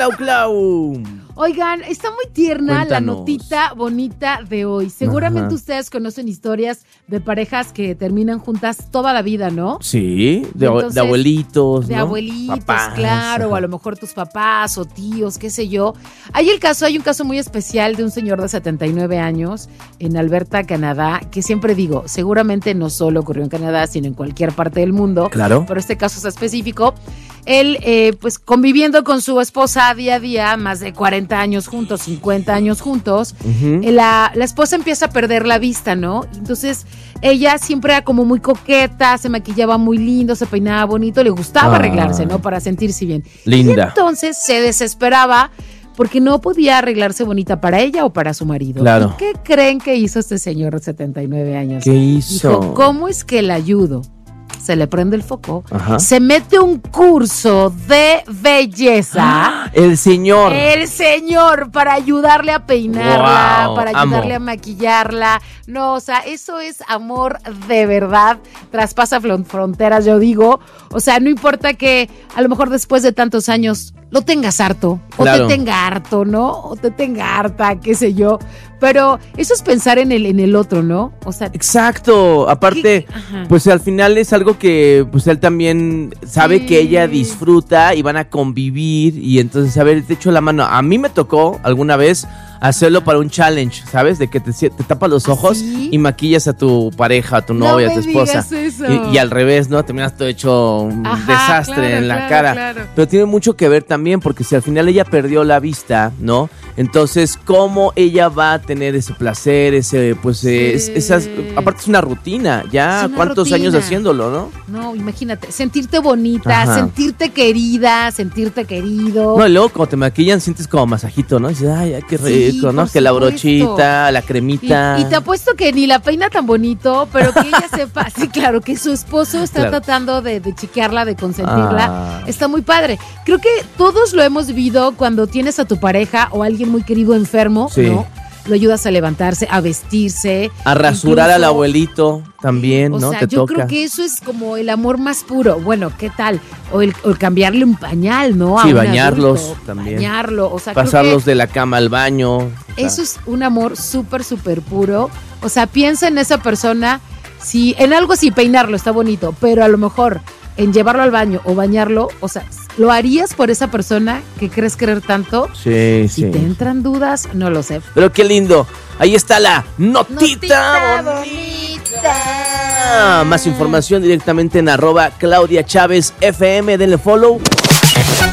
Clau. Oigan, está muy tierna Cuéntanos. la notita bonita de hoy. Seguramente Ajá. ustedes conocen historias de parejas que terminan juntas toda la vida, ¿no? Sí, de Entonces, abuelitos, De ¿no? abuelitos, Papás, claro, o a ajá. lo mejor tus papás o tíos, qué sé yo. Hay un caso muy especial de un señor de 79 años en Alberta, Canadá, que siempre digo, seguramente no solo ocurrió en Canadá, sino en cualquier parte del mundo. Claro. Pero este caso es específico. Él, pues conviviendo con su esposa día a día, más de 40 años juntos, 50 años juntos, Ujú. la esposa empieza a perder la vista, ¿no? Entonces ella siempre era como muy coqueta, se maquillaba muy lindo, se peinaba bonito, le gustaba arreglarse, ¿no? Para sentirse bien. Linda. Y entonces se desesperaba porque no podía arreglarse bonita para ella o para su marido. Claro. ¿Y qué creen que hizo este señor de 79 años? ¿Qué hizo? Dijo, ¿cómo es que la ayudo? Se le prende el foco, Ajá. se mete un curso de belleza. El señor. El señor, para ayudarle a peinarla, Wow, para ayudarle amo. a maquillarla. No, o sea, eso es amor de verdad. Traspasa fronteras, yo digo. O sea, no importa que a lo mejor después de tantos años lo tengas harto, Claro. o te tenga harto, ¿no? O te tenga harta, qué sé yo. Pero eso es pensar en el otro, ¿no? O sea, Exacto. Aparte, Ajá. pues al final es algo que pues él también sabe Sí. que ella disfruta y van a convivir y entonces, a ver, te echo la mano. A mí me tocó alguna vez hacerlo para un challenge, ¿sabes? De que te tapas los ojos ¿Sí? y maquillas a tu pareja, a tu No novia, a me tu esposa. digas eso. Y al revés, ¿no? Terminas todo hecho un Ajá, desastre claro, en la claro, cara. claro. Pero tiene mucho que ver también, porque si al final ella perdió la vista, ¿no? Entonces, ¿cómo ella va a tener ese placer, ese, pues, Sí. aparte es una rutina, ya Es una cuántos años rutina. haciéndolo, ¿no? No, imagínate, sentirte bonita, Ajá. sentirte querida, sentirte querido. No, y luego cuando te maquillan sientes como masajito, ¿no? Y dices, ay, qué Sí, rico, ¿no? por Que la supuesto. brochita, la cremita. Y te apuesto que ni la peina tan bonito, pero que ella sepa, sí, claro, que su esposo está Claro. tratando de chiquearla, de consentirla. Ah. Está muy padre. Creo que todos lo hemos vivido cuando tienes a tu pareja o a alguien muy querido enfermo, Sí. ¿no? Lo ayudas a levantarse, a vestirse. A rasurar al incluso- abuelito también, O ¿no? sea, Te yo toca. creo que eso es como el amor más puro. Bueno, ¿qué tal? O el cambiarle un pañal, ¿no? A Sí, un bañarlos adulto. también. Bañarlo, o sea, creo Pasarlos que de la cama al baño. O sea, eso es un amor súper, súper puro. O sea, piensa en esa persona, si en algo así, peinarlo está bonito, pero a lo mejor en llevarlo al baño o bañarlo, o sea, ¿lo harías por esa persona que crees querer tanto? sí, Si sí. te entran dudas, no lo sé. Pero qué lindo. Ahí está la notita, Notita bonita. Más información directamente en @Claudia Chávez FM. Denle follow.